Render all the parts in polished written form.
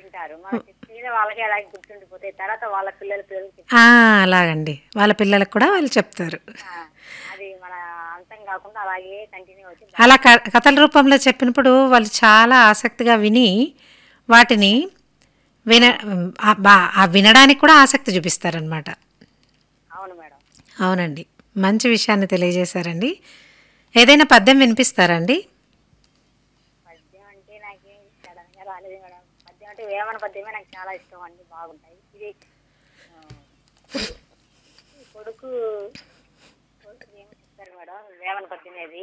అంటారు. మనం చెప్తే వాళ్ళకి అలాగే గుర్తుండిపోతాయి. తర్వాత వాళ్ళ పిల్లలకి ఆ! అలాగండి. వాళ్ళ పిల్లలకు కూడా వాళ్ళు చెప్తారు. ఆ! అది మన అంతం కాకుండా అలాగే కంటిన్యూ అవుతే అలా కథల రూపంలో చెప్పినప్పుడు వాళ్ళు చాలా ఆసక్తిగా విని వాటిని విన ఆ వినడానికి కూడా ఆసక్తి చూపిస్తారనమాట. అవును మేడం. అవునండి. మంచి విషయాన్ని తెలియజేశారండి. ఏదైనా పద్యం వినిపిస్తారండి? పద్యం అంటే నాకేం సడన్‌గా రాలేదు మేడం. పద్యం అంటే వేమన పద్యమే నాకు చాలా ఇష్టం అండి. బాగుంటాయి. ఇది ఆహ్, కొడుకు ఏమో చెప్తారు మేడం వేమన పద్యం అది.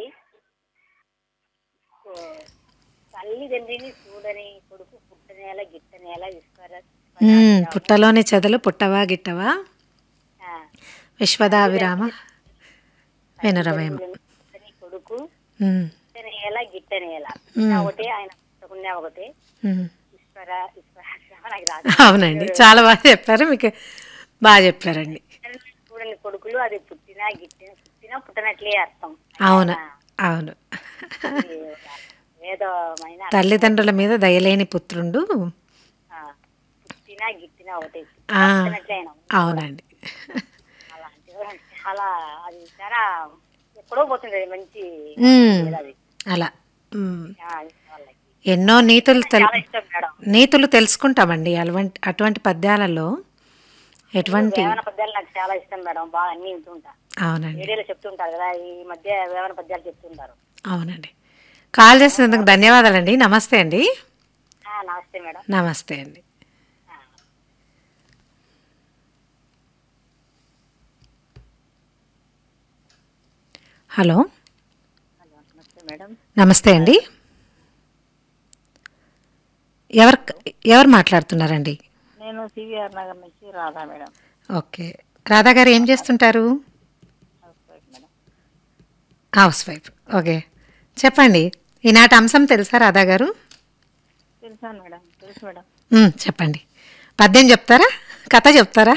ఓ తల్లిదండ్రిని చూడని కొడుకు పుట్టనేల గిట్టనేల విశ్వదాభిరామ. పుట్టలోని చెదలు పుట్టవా గిట్టవా ఆ! విశ్వదావిరామ తల్లిదండ్రులు వినరవేమ. తల్లిదండ్రులను చూడని కొడుకు హ్మ్. పుట్టనేల గిట్టనేల. పుట్టినా హ్మ్. ఒకటే ఆయన పుట్టకున్నా ఒకటే. హ్మ్. విశ్వదాభిరామ నాకు రాదు మేడం. అవునండి. దేవుడు చాలా బాగా చెప్పారు. మీకు బాగా చెప్పారండి. తల్లిదండ్రులను చూడని కొడుకులు అది పుట్టినా పుట్టనట్లే అర్థం అని ఆయన అవును. అవును. ఇది ఒక వేదమైన అర్థం అది. తల్లిదండ్రుల మీద దయలేని పుత్రుండు. ఆ! పుట్టినా గిట్టినా ఒకటే. ఆ! పుట్టినా పుట్టనట్లే ఆయన ఉంది కూడా. అవునండి. అలాంటి చాలా అది చాలా ఎక్కడో పోతుంది అది మంచి హ్మ్. అది. అలా. హ్మ్. వాళ్ళకి. ఎన్నో పద్యం నీతులు నాకు చాలా ఇష్టం మేడం. నీతులు తెలుసుకుంటామండి. అటువంటి పద్యాలలో అసలు ఎటువంటి వేమన పద్యాలు నాకు చాలా ఇష్టం మేడం. బాగా అన్నీ వింటుంటా. అవునండి. రేడియోలో చెప్తుంటారు కదా! ఈ మధ్య వేమన పద్యాలు చెప్తుంటారు. అవునండి. కాల్ నేను చేసినందుకు వేమన పద్యాలు ధన్యవాదాలండి. నమస్తే అండి. నమస్తే మేడం. నమస్తే అండి. ఆ! హలో! హలో. నమస్తే మేడం. నమస్తే అండి. ధన్యవాదాలు. ఎవరు హలో. ఎవరు మాట్లాడుతున్నారండి? నేను సివిఆర్ నగర్ నుంచి రాధా మేడం. ఓకే. రాధా గారు ఏం బాగున్నారు చేస్తుంటారు? House wife madam. House wife. Okay. చెప్పండి. ఈనాటి అంశం తెలుసా రాధా గారు? తెలుసాను మేడం. తెలుసు మేడం. చెప్పండి. పద్యం చెప్తారా? కథ చెప్తారా?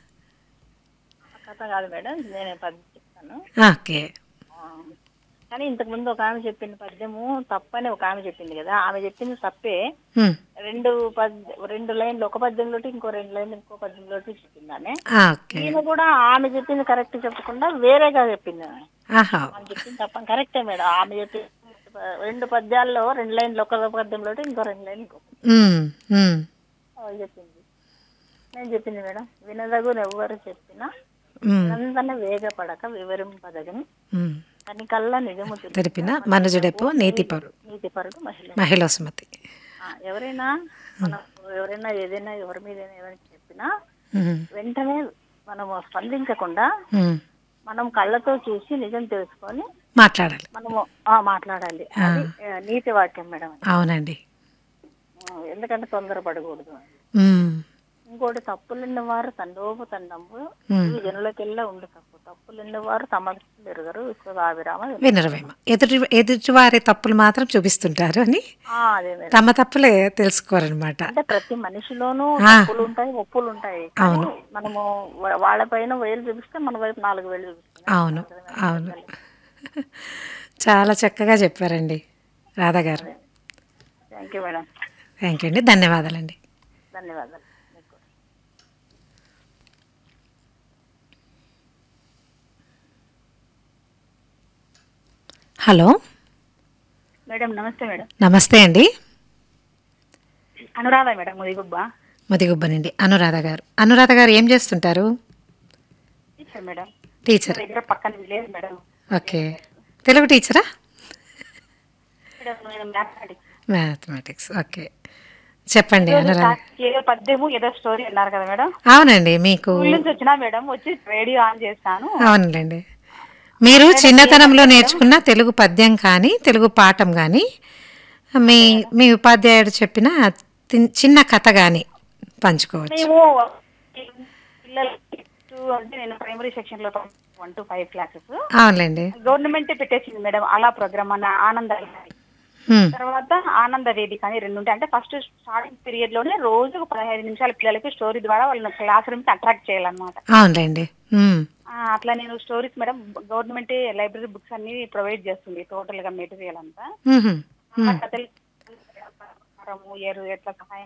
ఆ కథ కాదు మేడం. నేను పద్యం చెప్తాను. ఓకే. ఆ, కానీ ఇంతకుముందు ఒక ఆమె చెప్పింది పద్యము తప్పని ఒక ఆమె చెప్పింది కదా, ఆమె చెప్పింది తప్పే. హ్మ్. రెండు రెండు లైన్లు ఒక పద్యంలో ఇంకో రెండు లైన్లు ఇంకో పద్యంలో చెప్పింది ఆమె. ఓకే. ఈమె కూడా ఆమె చెప్పింది కరెక్ట్ చెప్పకుండా వేరేగా చెప్పింది ఆమె. ఆహా! ఆమె చెప్పింది తప్ప కరెక్టే మేడం. ఆమె చెప్పింది రెండు పద్యాల్లో రెండు లైన్లు ఒక పద్యంలో ఇంకో రెండు లైన్లు ఇంకో పద్యం హ్మ్. హ్మ్. చెప్పింది. నేను చెప్పింది మేడం, వినదగును ఎవ్వరు చెప్పినా హ్మ్. వినందన వేగపడక వివరింపదగని హ్మ్. కనికల్లా నిజము తెలుపుట తెలిపిన మనుజుడకు మనుజుడెపు నీతిపరు నీతిపరుడు మహిళ. మహిళ సుమతి. ఎవరైనా మనం ఎవరైనా ఏదైనా ఎవరి మీద ఏదైనా చెప్పినా హ్మ్. వెంటనే మనము స్పందించకుండా హ్మ్. మనం కళ్ళతో చూసి నిజం తెలుసుకొని మాట్లాడాలి. మనము మాట్లాడాలి. ఆ! అది నీతి వాక్యం మేడం అది. అవునండి. ఎందుకంటే తొందరపడకూడదు. హ్మ్. ఇంకోటి తప్పులున్నవారు తండోపు తండంబు హ్మ్. ఇవి జనులకెల్లా ఉండు తప్పు. తప్పులున్నవారు తమ ఎరుగరు విశ్వదాభిరామ వినరవేమ. వినరవేమ. ఎదుటివారి తప్పులు మాత్రం చూపిస్తుంటారు అని అదే మేడం. తమ తప్పులే తెలుసుకోరనమాట. అంటే ప్రతి మనిషిలోనూ ఆ! తప్పులు ఉంటాయి, ఒప్పులు ఉంటాయి. కానీ అవును. మనము వాళ్ళపైన వేలు చూపిస్తే మన వైపు 4 వేలు చూపిస్తుంది అని అవును. అంటారు కదా మేడం అవును. పెద్దలు. చాలా చక్కగా చెప్పారండి రాధా గారు. అదే. Thank you madam. Thank you అండి. ధన్యవాదాలండి. ధన్యవాదాలు మీకు కూడా. హలో! మేడం నమస్తే మేడం. నమస్తే అండి. అనురాధ మేడం ముదిగుబ్బ. ముదిగుబ్బనండి. అనురాధ గారు. అనురాధ గారు ఏం చేస్తుంటారు? Teacher madam. మా టీచర్. దగ్గర పక్కన village madam. Okay. Telugu టీచరా? Madam నేను మ్యాథమెటిక్స్. మ్యాథమెటిక్స్. ఓకే. చెప్పండి ఈరోజు అనురాధ. ఏదో పద్యము ఏదో స్టోరీ అన్నారు కదా మేడం. అవునండి. మీకు స్కూల్ నుంచి వచ్చినా మేడం, వచ్చి రేడియో ఆన్ చేస్తాను. అవునులెండి. మీరు మేడం చిన్నతనంలో ఏంటంటే మేడం, నేర్చుకున్న తెలుగు పద్యం కానీ, తెలుగు పాఠం గానీ, మీ అదే మేడం మీ ఉపాధ్యాయుడు చెప్పిన చిన్న కథ గానీ పంచుకోవచ్చు. మేము పిల్లలకి అంటే నేను ప్రైమరీ సెక్షన్ లో 1 to 5 క్లాసెస్ అవునులెండి. గవర్నమెంటే పెట్టేసింది మేడం. అలా ప్రోగ్రామ్ అన్న ఆనంద విహారి. హ్మ్. తర్వాత ఆనంద వేదిక అని 2 ఉంటాయి. అంటే ఫస్ట్ స్టార్టింగ్ పీరియడ్ లోనే రోజుకు 15 నిమిషాల పిల్లలకి స్టోరీ ద్వారా వాళ్ళని క్లాస్ రూమ్ కి అట్రాక్ట్ చేయాలన్నమాట. అవునులెండి. హ్మ్. అట్లా నేను stories madam government library books అన్ని ప్రొవైడ్ చేస్తుంది టోటల్ గా మెటీరియల్ అంతా. హుహు. ఆ హ్మ్. కథలు ఎట్లా సహాయం